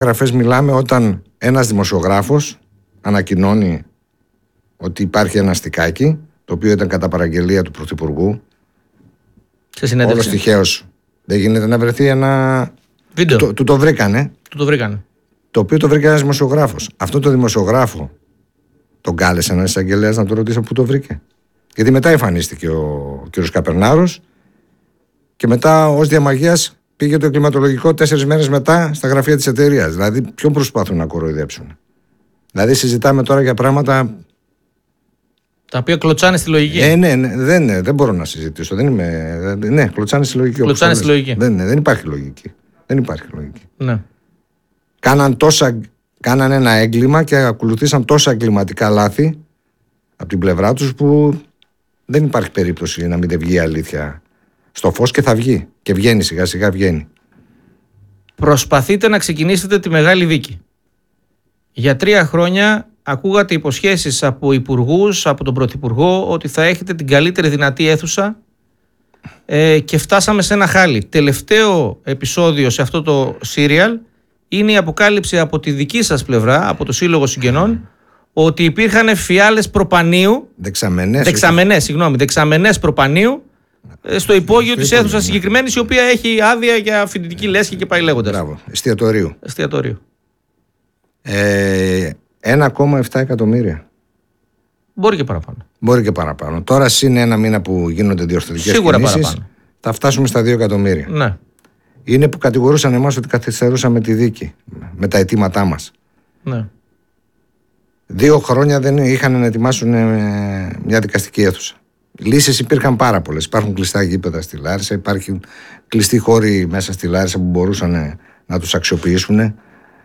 Γραφές μιλάμε όταν ένας δημοσιογράφος ανακοινώνει ότι υπάρχει ένα αστικάκι, το οποίο ήταν κατά παραγγελία του Πρωθυπουργού. Σε συνέντευξη. Όλος τυχαίως δεν γίνεται να βρεθεί ένα βίντεο. Του το βρήκανε. Το βρήκανε. Το οποίο το βρήκε ένας δημοσιογράφος. Αυτό το δημοσιογράφο τον κάλεσε ένας εισαγγελέας να το ρωτήσει πού το βρήκε. Γιατί μετά εμφανίστηκε ο κ. Καπερνάρος και μετά ως διαμαγείας πήγε το εγκληματολογικό 4 μέρες μετά στα γραφεία της εταιρείας. Δηλαδή, ποιον προσπάθουν να κοροϊδέψουν. Δηλαδή, συζητάμε τώρα για πράγματα. Τα οποία κλωτσάνε στη λογική. Δεν μπορώ να συζητήσω. Ναι, κλωτσάνε στη λογική. Κλωτσάνε στη λογική. Δεν υπάρχει λογική. Δεν υπάρχει λογική. Ναι. Κάναν ένα έγκλημα και ακολουθήσαν τόσα εγκληματικά λάθη από την πλευρά τους που δεν υπάρχει περίπτωση να μην βγει η αλήθεια στο φως και θα βγει. Και βγαίνει σιγά σιγά βγαίνει. Προσπαθείτε να ξεκινήσετε τη μεγάλη δίκη. Για 3 χρόνια ακούγατε υποσχέσεις από υπουργούς, από τον Πρωθυπουργό ότι θα έχετε την καλύτερη δυνατή αίθουσα και φτάσαμε σε ένα χάλι. Τελευταίο επεισόδιο σε αυτό το serial είναι η αποκάλυψη από τη δική σας πλευρά, από το Σύλλογο Συγγενών, ότι υπήρχαν φιάλες προπανίου, δεξαμενές προπανίου στο υπόγειο της αίθουσας συγκεκριμένης, η οποία έχει άδεια για φοιτητική λέσχη και πάει λέγοντας. Μπράβο, εστιατορίου. 1,7 εκατομμύρια. Μπορεί και παραπάνω. Τώρα συν ένα μήνα που γίνονται διορθωτικές κινήσεις, θα φτάσουμε στα 2 εκατομμύρια. Ναι. Είναι που κατηγορούσαν εμάς ότι καθυστερούσαμε τη δίκη με τα αιτήματά μας. Ναι. 2 χρόνια δεν είχαν να ετοιμάσουν μια δικαστική αίθουσα. Λύσεις υπήρχαν πάρα πολλές. Υπάρχουν κλειστά γήπεδα στη Λάρισα, υπάρχουν κλειστοί χώροι μέσα στη Λάρισα που μπορούσαν να τους αξιοποιήσουν.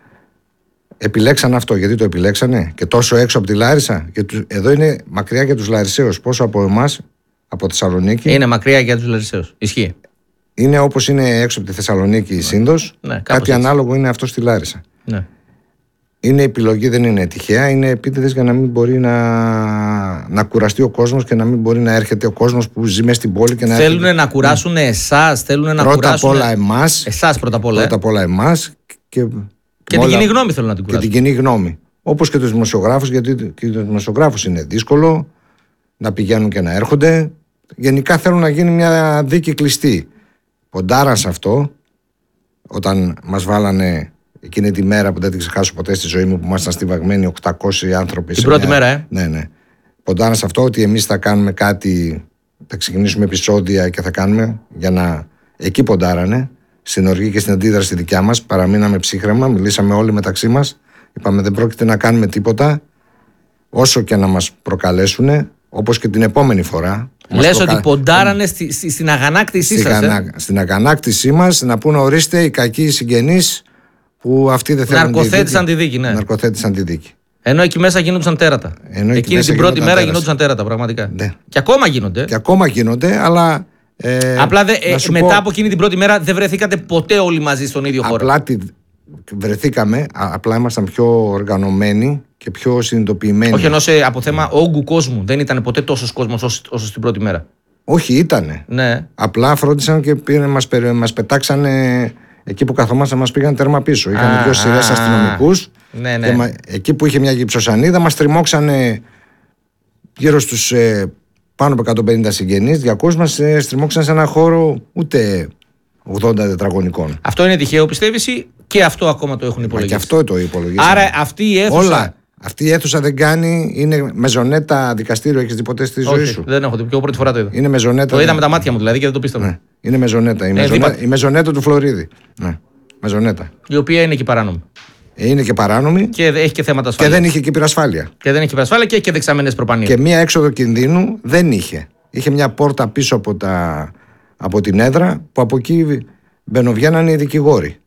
Επιλέξαν αυτό. Γιατί το επιλέξανε? Και τόσο έξω από τη Λάρισα. Εδώ είναι μακριά για τους Λαρισαίους. Πόσο από εμάς, από Θεσσαλονίκη. Είναι μακριά για τους Λαρισαίους. Ισχύει. Είναι όπως είναι έξω από τη Θεσσαλονίκη η Σύνδος. Ναι, κάτι ανάλογο είναι αυτό στη Λάρισα. Ναι. Είναι επιλογή, δεν είναι τυχαία. Είναι επίτηδες για να μην μπορεί να κουραστεί ο κόσμος και να μην μπορεί να έρχεται ο κόσμος που ζει μέσα στην πόλη. Και θέλουν να κουράσουν εσάς, θέλουν να πρώτα κουράσουν. Πρώτα απ' όλα εμάς. Εσάς πρώτα απ' όλα. Πρώτα απ' όλα εμάς. Και την κοινή γνώμη θέλουν να την κουράσουν. Και την κοινή γνώμη. Όπως και τους δημοσιογράφους, γιατί και τους δημοσιογράφους είναι δύσκολο να πηγαίνουν και να έρχονται. Γενικά θέλουν να γίνει μια δίκη κλειστή. Ποντάραν σε αυτό όταν μας βάλανε εκείνη τη μέρα που δεν την ξεχάσω ποτέ στη ζωή μου, που ήμασταν στιβαγμένοι 800 άνθρωποι. Την πρώτη μέρα, Ναι. Ποντάραν σε αυτό ότι εμείς θα κάνουμε κάτι, θα ξεκινήσουμε επεισόδια και θα κάνουμε για να. Εκεί ποντάρανε. Στην οργή και στην αντίδραση δικιά μας, παραμείναμε ψύχραιμα, μιλήσαμε όλοι μεταξύ μας. Είπαμε δεν πρόκειται να κάνουμε τίποτα, όσο και να μας προκαλέσουν, όπως και την επόμενη φορά. Λες ότι ποντάρανε στην αγανάκτησή σας. Στην αγανάκτησή μας, να πούνε ορίστε οι κακοί συγγενείς που αυτοί δεν θέλουν. Ναρκοθέτησαν τη δίκη, ναι. Ναρκοθέτησαν τη δίκη. Ενώ εκεί μέσα γίνονταν τέρατα. Εκείνη την πρώτη μέρα γινόντουσαν τέρατα, πραγματικά. Ναι. Και ακόμα γίνονται. Και ακόμα γίνονται, αλλά. Απλά μετά από εκείνη την πρώτη μέρα δεν βρεθήκατε ποτέ όλοι μαζί στον ίδιο χώρο. Απλά βρεθήκαμε, απλά ήμασταν πιο οργανωμένοι και πιο συνειδητοποιημένοι. Όχι, ενώ από θέμα όγκου κόσμου δεν ήταν ποτέ τόσος κόσμος όσο στην πρώτη μέρα. Όχι, ήτανε. Ναι. Απλά φρόντισαν και μας πετάξανε εκεί που καθόμασταν, μας πήγαν τέρμα πίσω. Είχαν 2 σειρές αστυνομικούς. Ναι. Και εκεί που είχε μια γυψοσανίδα μας τριμώξανε γύρω στους πάνω από 150 συγγενείς, 200 μας στριμώξαν σε ένα χώρο ούτε 80 τετραγωνικών. Αυτό είναι τυχαίο, πιστεύεις, ή και αυτό ακόμα το έχουν υπολογίσει? Και αυτό το υπολογίσαμε. Άρα αυτή η αίθουσα. Όλα. Αυτή η αίθουσα δεν κάνει, είναι μεζονέτα δικαστήριο. Έχεις δει ποτέ στη ζωή σου? Δεν έχω δει, πιο πρώτη φορά το είδα. Είναι μεζονέτα. Το είδα με τα μάτια μου δηλαδή και δεν το πίστευα. Ναι. Είναι μεζονέτα. Η μεζονέτα του Φλωρίδη. Ναι. Μεζονέτα. Η οποία είναι και παράνομη. Είναι και παράνομη. Και έχει και θέματα ασφάλειας. Και δεν είχε και πυρασφάλεια. Και δεν έχει πυρασφάλεια και έχει και δεξαμενές προπανίου. Και μία έξοδο κινδύνου δεν είχε. Είχε μια πόρτα πίσω από την έδρα που από εκεί μπαινοβγαίνανε οι δικηγόροι.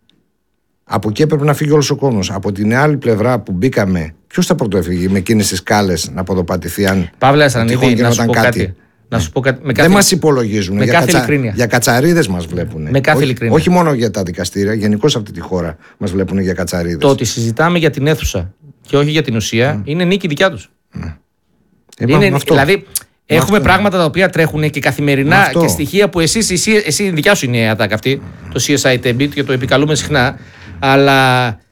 Από εκεί έπρεπε να φύγει όλος ο κόσμος. Από την άλλη πλευρά που μπήκαμε, ποιος θα πρωτοέφυγε με εκείνες τις σκάλες να ποδοπατηθεί αν. Παύλα Ασρανίδη, να σου πω κάτι. Δεν μας υπολογίζουν. Με κάθε ειλικρίνεια. Για κατσαρίδες μας βλέπουν. Με κάθε ειλικρίνεια. Όχι μόνο για τα δικαστήρια, γενικώς σε αυτή τη χώρα μας βλέπουν για κατσαρίδες. Το ότι συζητάμε για την αίθουσα και όχι για την ουσία είναι νίκη δικιά τους. Δηλαδή, έχουμε πράγματα τα οποία τρέχουν και καθημερινά και στοιχεία που εσύ δικιά σου είναι η ατάκα αυτή, το CSI Tembit, και το επικαλούμε συχνά. Αλλά